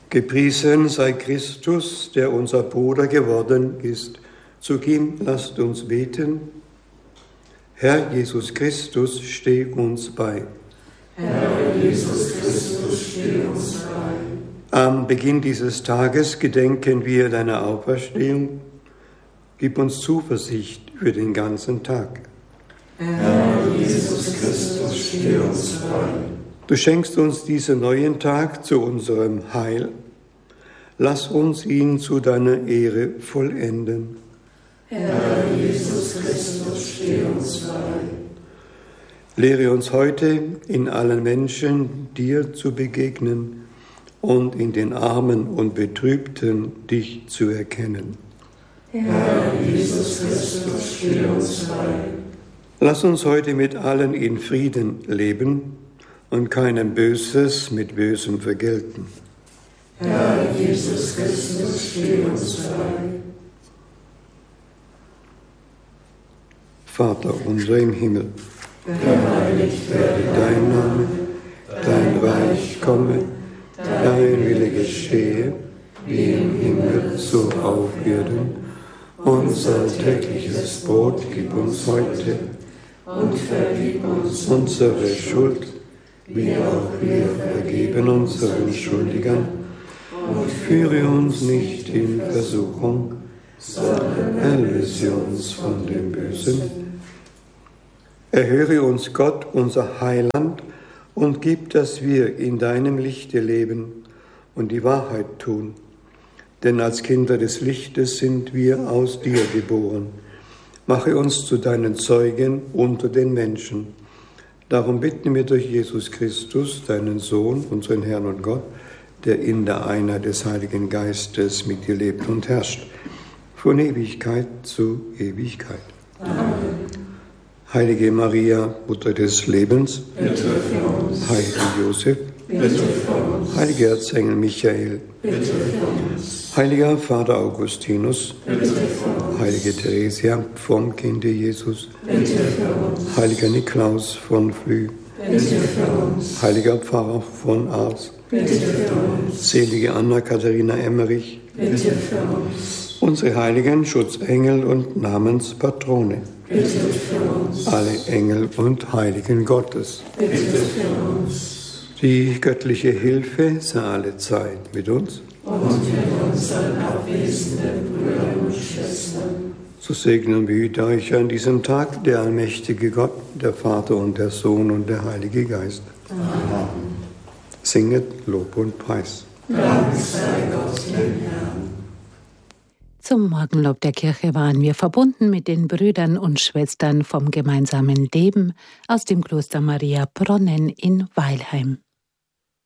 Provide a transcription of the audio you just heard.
Gepriesen sei Christus, der unser Bruder geworden ist. Zu ihm lasst uns beten. Herr Jesus Christus, steh uns bei. Herr Jesus Christus, steh uns bei. Am Beginn dieses Tages gedenken wir deiner Auferstehung. Gib uns Zuversicht für den ganzen Tag. Herr Jesus Christus, steh uns bei. Du schenkst uns diesen neuen Tag zu unserem Heil. Lass uns ihn zu deiner Ehre vollenden. Herr Jesus Christus, steh uns bei. Lehre uns heute, in allen Menschen dir zu begegnen und in den Armen und Betrübten dich zu erkennen. Herr Jesus Christus, steh uns bei. Lass uns heute mit allen in Frieden leben und keinem Böses mit Bösem vergelten. Herr Jesus Christus, steh uns bei. Vater unser im Himmel, Geheiligt werde dein Name, dein Reich komme, dein Wille geschehe, wie im Himmel so auf Erden. Unser tägliches Brot gib uns heute und vergib uns unsere Schuld, wie auch wir vergeben unseren Schuldigern. Und führe uns nicht in Versuchung, sondern erlöse uns von dem Bösen. Erhöre uns, Gott, unser Heiland, und gib, dass wir in deinem Lichte leben und die Wahrheit tun. Denn als Kinder des Lichtes sind wir aus dir geboren. Mache uns zu deinen Zeugen unter den Menschen. Darum bitten wir durch Jesus Christus, deinen Sohn, unseren Herrn und Gott, der in der Einheit des Heiligen Geistes mit dir lebt und herrscht, von Ewigkeit zu Ewigkeit. Amen. Heilige Maria, Mutter des Lebens, Bitte für uns. Heiliger Josef, Bitte für uns. Heiliger Erzengel Michael, Bitte für uns. Heiliger Vater Augustinus, Bitte für uns. Heilige Theresia vom Kinde Jesus, Bitte für uns. Heiliger Niklaus von Flü, Bitte für uns. Heiliger Pfarrer von Ars, Bitte für uns. selige Anna-Katharina Emmerich, Bitte für uns. unsere heiligen Schutzengel und Namenspatrone, Bitte für uns. alle Engel und Heiligen Gottes. Bitte für uns. Die göttliche Hilfe sei alle Zeit mit uns. Und mit unseren abwesenden Brüdern und Schwestern. So segne und behüte euch an diesem Tag der allmächtige Gott, der Vater und der Sohn und der Heilige Geist. Amen. Singet Lob und Preis. Dank sei Gott dem Herrn. Zum Morgenlob der Kirche waren wir verbunden mit den Brüdern und Schwestern vom gemeinsamen Leben aus dem Kloster Maria Bronnen in Weilheim.